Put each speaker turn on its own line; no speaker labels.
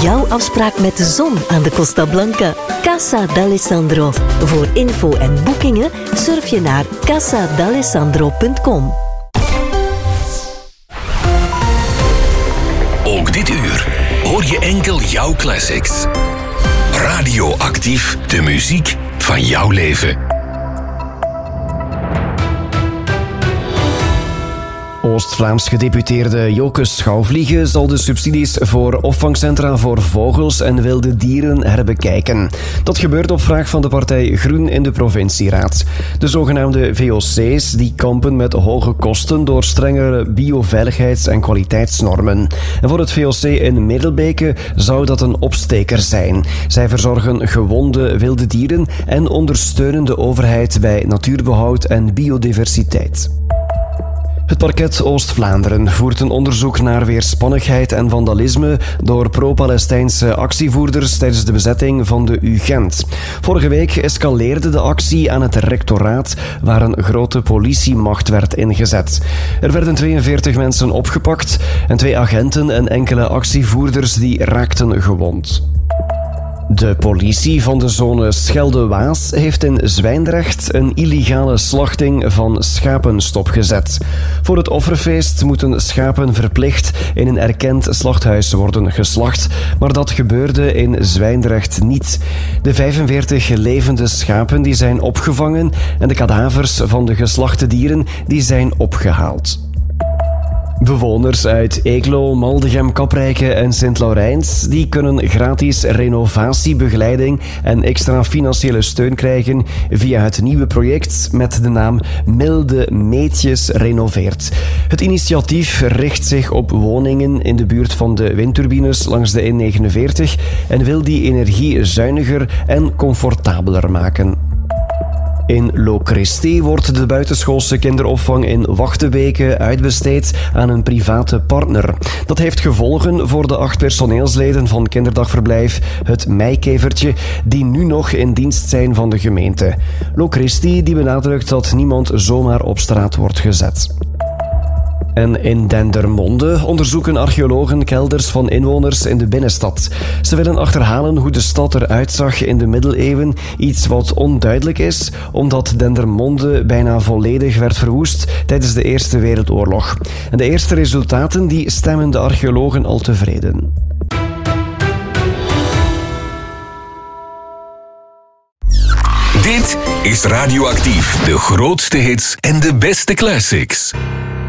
jouw afspraak met de zon aan de Costa Blanca. Casa d'Alessandro. Voor info en boekingen surf je naar casadalessandro.com.
Ook dit uur hoor je enkel jouw classics. Radioactief, de muziek van jouw leven.
Oost-Vlaams gedeputeerde Joke Schouwvliegen zal de subsidies voor opvangcentra voor vogels en wilde dieren herbekijken. Dat gebeurt op vraag van de partij Groen in de provincieraad. De zogenaamde VOC's die kampen met hoge kosten door strengere bioveiligheids- en kwaliteitsnormen. En voor het VOC in Middelbeke zou dat een opsteker zijn. Zij verzorgen gewonde wilde dieren en ondersteunen de overheid bij natuurbehoud en biodiversiteit. Het parket Oost-Vlaanderen voert een onderzoek naar weerspannigheid en vandalisme door pro-Palestijnse actievoerders tijdens de bezetting van de UGent. Vorige week escaleerde de actie aan het rectoraat, waar een grote politiemacht werd ingezet. Er werden 42 mensen opgepakt en 2 agenten en enkele actievoerders die raakten gewond. De politie van de zone Schelde-Waas heeft in Zwijndrecht een illegale slachting van schapen stopgezet. Voor het offerfeest moeten schapen verplicht in een erkend slachthuis worden geslacht, maar dat gebeurde in Zwijndrecht niet. De 45 levende schapen die zijn opgevangen en de kadavers van de geslachte dieren die zijn opgehaald. Bewoners uit Eeklo, Maldegem, Kaprijke en Sint-Laurijns die kunnen gratis renovatiebegeleiding en extra financiële steun krijgen via het nieuwe project met de naam Milde Meetjes Renoveert. Het initiatief richt zich op woningen in de buurt van de windturbines langs de N49 en wil die energie zuiniger en comfortabeler maken. In Locristi wordt de buitenschoolse kinderopvang in Wachtebeke uitbesteed aan een private partner. Dat heeft gevolgen voor de 8 personeelsleden van kinderdagverblijf Het Meikevertje, die nu nog in dienst zijn van de gemeente. Locristi die benadrukt dat niemand zomaar op straat wordt gezet. En in Dendermonde onderzoeken archeologen kelders van inwoners in de binnenstad. Ze willen achterhalen hoe de stad eruit zag in de middeleeuwen, iets wat onduidelijk is, omdat Dendermonde bijna volledig werd verwoest tijdens de Eerste Wereldoorlog. En de eerste resultaten die stemmen de archeologen al tevreden.
Dit is Radioactief, de grootste hits en de beste classics.